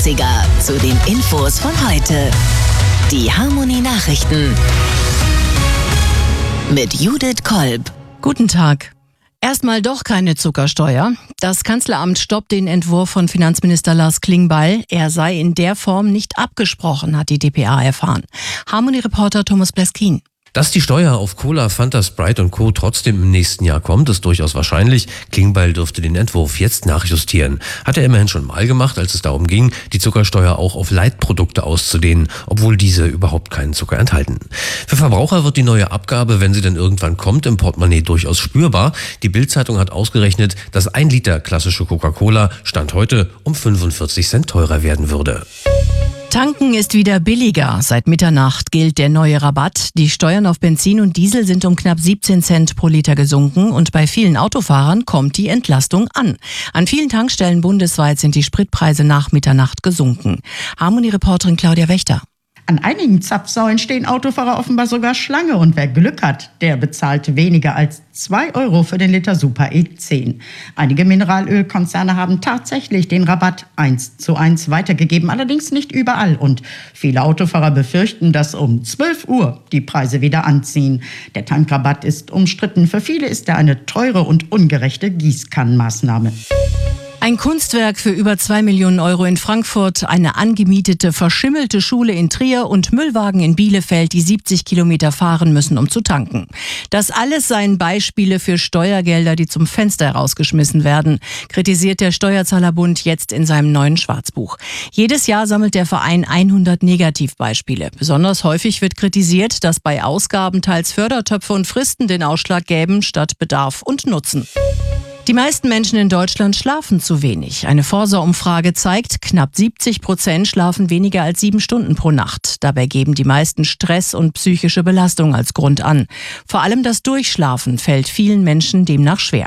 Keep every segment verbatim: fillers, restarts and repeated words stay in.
achtziger zu den Infos von heute. Die Harmonie Nachrichten mit Judith Kolb. Guten Tag. Erstmal doch keine Zuckersteuer. Das Kanzleramt stoppt den Entwurf von Finanzminister Lars Klingbeil. Er sei in der Form nicht abgesprochen, hat die d p a erfahren. Harmonie-Reporter Thomas Bleskin. Dass die Steuer auf Cola, Fanta, Sprite und Co. trotzdem im nächsten Jahr kommt, ist durchaus wahrscheinlich. Klingbeil dürfte den Entwurf jetzt nachjustieren. Hat er immerhin schon mal gemacht, als es darum ging, die Zuckersteuer auch auf Leitprodukte auszudehnen, obwohl diese überhaupt keinen Zucker enthalten. Für Verbraucher wird die neue Abgabe, wenn sie dann irgendwann kommt, im Portemonnaie durchaus spürbar. Die Bild-Zeitung hat ausgerechnet, dass ein Liter klassische Coca-Cola Stand heute um fünfundvierzig Cent teurer werden würde. Tanken ist wieder billiger. Seit Mitternacht gilt der neue Rabatt. Die Steuern auf Benzin und Diesel sind um knapp siebzehn Cent pro Liter gesunken und bei vielen Autofahrern kommt die Entlastung an. An vielen Tankstellen bundesweit sind die Spritpreise nach Mitternacht gesunken. Harmonie-Reporterin Claudia Wächter. An einigen Zapfsäulen stehen Autofahrer offenbar sogar Schlange und wer Glück hat, der bezahlt weniger als zwei Euro für den Liter Super E zehn. Einige Mineralölkonzerne haben tatsächlich den Rabatt eins zu eins weitergegeben, allerdings nicht überall. Und viele Autofahrer befürchten, dass um zwölf Uhr die Preise wieder anziehen. Der Tankrabatt ist umstritten. Für viele ist er eine teure und ungerechte Gießkannenmaßnahme. Ein Kunstwerk für über zwei Millionen Euro in Frankfurt, eine angemietete, verschimmelte Schule in Trier und Müllwagen in Bielefeld, die siebzig Kilometer fahren müssen, um zu tanken. Das alles seien Beispiele für Steuergelder, die zum Fenster herausgeschmissen werden, kritisiert der Steuerzahlerbund jetzt in seinem neuen Schwarzbuch. Jedes Jahr sammelt der Verein hundert Negativbeispiele. Besonders häufig wird kritisiert, dass bei Ausgaben teils Fördertöpfe und Fristen den Ausschlag gäben, statt Bedarf und Nutzen. Die meisten Menschen in Deutschland schlafen zu wenig. Eine Forsa-Umfrage zeigt, knapp siebzig Prozent schlafen weniger als sieben Stunden pro Nacht. Dabei geben die meisten Stress und psychische Belastung als Grund an. Vor allem das Durchschlafen fällt vielen Menschen demnach schwer.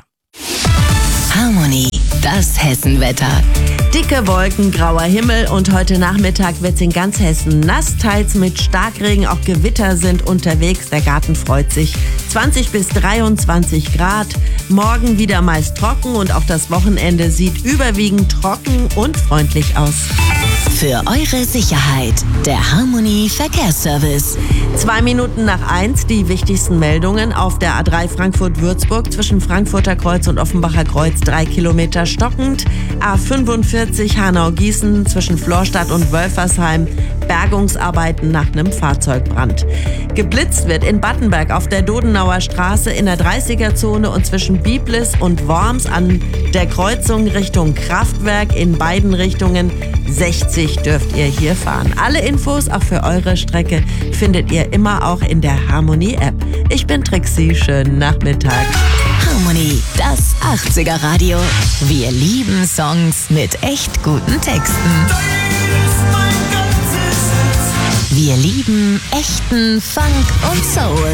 Harmonie, das Hessenwetter. Dicke Wolken, grauer Himmel und heute Nachmittag wird es in ganz Hessen nass, teils mit Starkregen, auch Gewitter sind unterwegs, der Garten freut sich. zwanzig bis dreiundzwanzig Grad, morgen wieder meist trocken und auch das Wochenende sieht überwiegend trocken und freundlich aus. Für eure Sicherheit, der Harmonie Verkehrsservice. Zwei Minuten nach eins die wichtigsten Meldungen auf der A drei Frankfurt-Würzburg zwischen Frankfurter Kreuz und Offenbacher Kreuz drei Kilometer stockend. A fünfundvierzig Hanau-Gießen zwischen Florstadt und Wölfersheim Bergungsarbeiten nach einem Fahrzeugbrand. Geblitzt wird in Battenberg auf der Dodenauer Straße in der dreißiger-Zone und zwischen Biblis und Worms an der Kreuzung Richtung Kraftwerk in beiden Richtungen. sechzig dürft ihr hier fahren. Alle Infos auch für eure Strecke findet ihr immer auch in der Harmonie-App. Ich bin Trixie, schönen Nachmittag. Harmonie, das achtziger Radio. Wir lieben Songs mit echt guten Texten. Wir lieben echten Funk und Soul.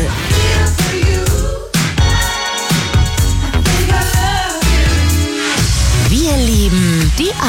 Wir lieben die